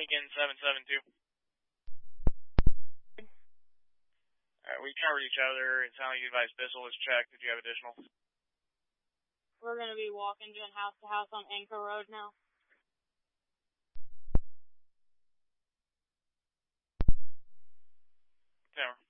Lincoln 772. Alright, we covered each other. It sounded like you advised Bissell was checked. Did you have additional? We're going to be walking doing house to house on Anchor Road now. Tower.